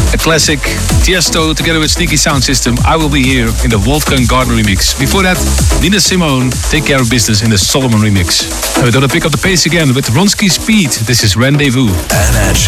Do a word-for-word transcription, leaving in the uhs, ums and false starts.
a classic. Tiesto together with Sneaky Sound System, I Will Be Here in the Wolfgang Gardner remix. Before that, Nina Simone, Take Care of Business in the Solomon remix. And we're gonna pick up the pace again with Ronski Speed. This is Rendezvous. Energy.